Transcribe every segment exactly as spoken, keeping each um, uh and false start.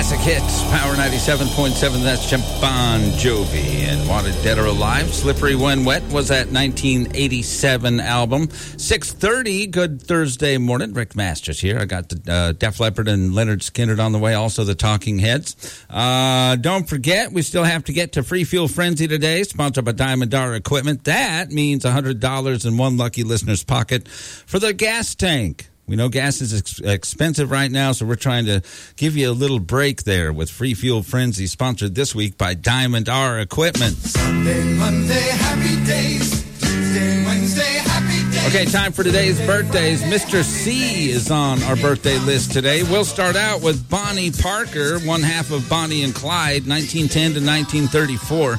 Classic Hits, Power ninety-seven point seven. That's Bon Jovi. And Wanted Dead or Alive, Slippery When Wet was that nineteen eighty-seven album. six thirty, good Thursday morning. Rick Masters here. I got the uh, Def Leppard and Leonard Skinner on the way, also the Talking Heads. Uh, don't forget, we still have to get to Free Fuel Frenzy today, sponsored by Diamond Dollar Equipment. That means one hundred dollars in one lucky listener's pocket for their gas tank. We know gas is ex- expensive right now, so we're trying to give you a little break there with Free Fuel Frenzy, sponsored this week by Diamond R Equipment. Sunday, Monday, happy days. Tuesday, Wednesday, happy days. Okay, time for today's birthdays. Mister C is on our birthday list today. We'll start out with Bonnie Parker, one half of Bonnie and Clyde, nineteen ten to nineteen thirty-four.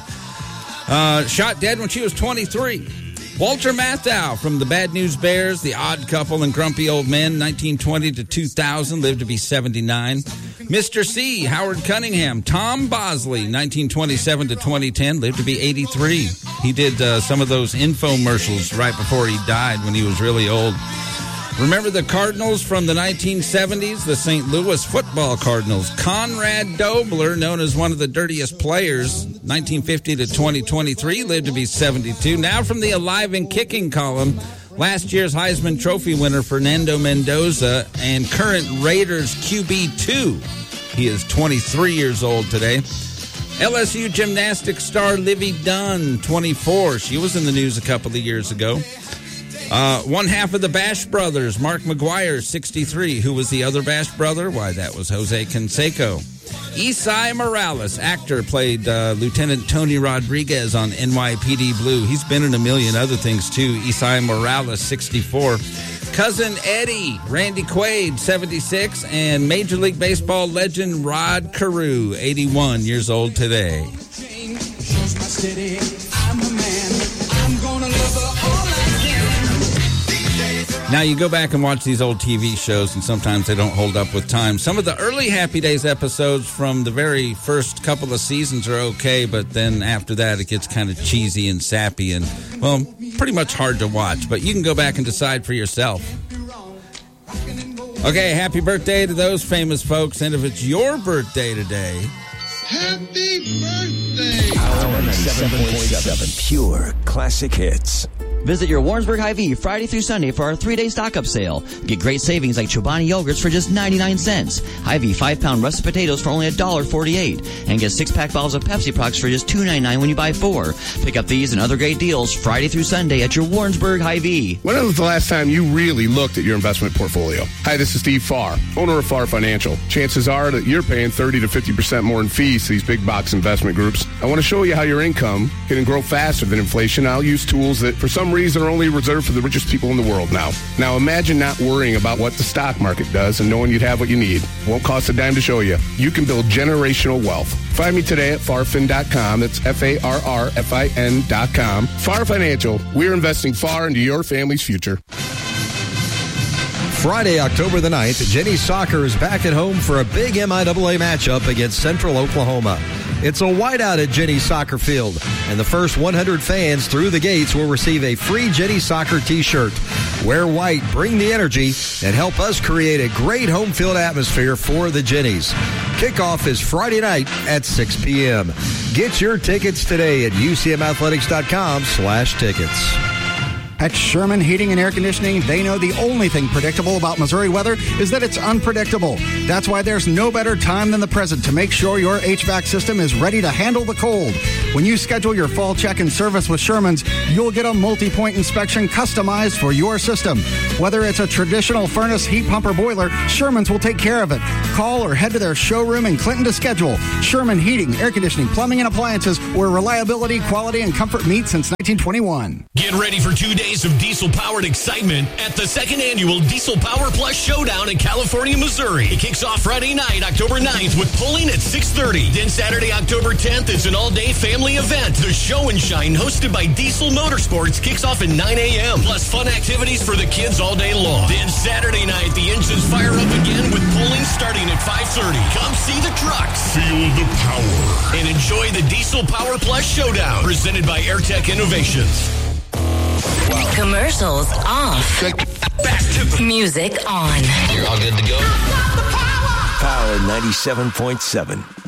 Uh, shot dead when she was twenty-three. Walter Matthau from the Bad News Bears, The Odd Couple, and Grumpy Old Men, nineteen twenty to two thousand, lived to be seventy-nine. Mister C, Howard Cunningham. Tom Bosley, nineteen twenty-seven to twenty ten, lived to be eighty-three. He did uh, some of those infomercials right before he died when he was really old. Remember the Cardinals from the nineteen seventies? The Saint Louis football Cardinals. Conrad Dobler, known as one of the dirtiest players, nineteen fifty to twenty twenty-three, lived to be seventy-two. Now from the Alive and Kicking column, last year's Heisman Trophy winner Fernando Mendoza and current Raiders Q B two. He is twenty-three years old today. L S U gymnastics star Livy Dunn, twenty-four. She was in the news a couple of years ago. Uh, one half of the Bash Brothers, Mark McGuire, sixty-three. Who was the other Bash brother? Why, that was Jose Canseco. Esai Morales, actor, played uh, Lieutenant Tony Rodriguez on N Y P D Blue. He's been in a million other things, too. Esai Morales, sixty-four. Cousin Eddie, Randy Quaid, seventy-six. And Major League Baseball legend Rod Carew, eighty-one years old today. Now, you go back and watch these old T V shows, and sometimes they don't hold up with time. Some of the early Happy Days episodes from the very first couple of seasons are okay, but then after that, it gets kind of cheesy and sappy and, well, pretty much hard to watch. But you can go back and decide for yourself. Okay, happy birthday to those famous folks, and if it's your birthday today... Happy birthday! Power ninety-seven point seven, pure classic hits. Visit your Warrensburg Hy-Vee Friday through Sunday for our three-day stock-up sale. Get great savings like Chobani yogurts for just ninety-nine cents. Hy-Vee five-pound russet potatoes for only one dollar forty-eight. And get six-pack bottles of Pepsi products for just two dollars and ninety-nine cents when you buy four. Pick up these and other great deals Friday through Sunday at your Warrensburg Hy-Vee. When was the last time you really looked at your investment portfolio? Hi, this is Steve Farr, owner of Farr Financial. Chances are that you're paying thirty to fifty percent more in fees to these big box investment groups. I want to show you how your income can grow faster than inflation. I'll use tools that, for some reason, are only reserved for the richest people in the world now. Now imagine not worrying about what the stock market does and knowing you'd have what you need. Won't cost a dime to show you. You can build generational wealth. Find me today at farfin dot com. That's F A R R F I N dot com. Farr Financial. We're investing far into your family's future. Friday, October the ninth, Jenny Soccer is back at home for a big M I A A matchup against Central Oklahoma. It's a whiteout at Jenny Soccer Field, and the first one hundred fans through the gates will receive a free Jenny Soccer t-shirt. Wear white, bring the energy, and help us create a great home field atmosphere for the Jennies. Kickoff is Friday night at six p.m. Get your tickets today at U C M athletics dot com slash tickets. At Sherman Heating and Air Conditioning, they know the only thing predictable about Missouri weather is that it's unpredictable. That's why there's no better time than the present to make sure your H V A C system is ready to handle the cold. When you schedule your fall check and service with Sherman's, you'll get a multi-point inspection customized for your system. Whether it's a traditional furnace, heat pump, or boiler, Sherman's will take care of it. Call or head to their showroom in Clinton to schedule. Sherman Heating, Air Conditioning, Plumbing, and Appliances, where reliability, quality, and comfort meet since nineteen twenty-one. Get ready for two days of diesel-powered excitement at the second annual Diesel Power Plus Showdown in California, Missouri. It kicks off Friday night, October ninth, with polling at six thirty. Then Saturday, October tenth, is an all-day family event. The Show and Shine, hosted by Diesel Motorsports, kicks off at nine a.m. Plus fun activities for the kids all day long. Then Saturday night, the engines fire up again with polling starting at five thirty. Come see the trucks, feel the power, and enjoy the Diesel Power Plus Showdown, presented by AirTech Innovations. Commercials off. Back to the music on. You're all good to go. Power ninety-seven point seven.